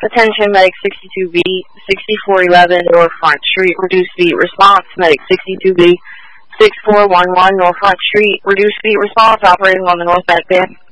Attention, Medic 62B, 6411 North Front Street, reduced beat response. Medic 62B, 6411 North Front Street, reduced beat response, operating on the north back band.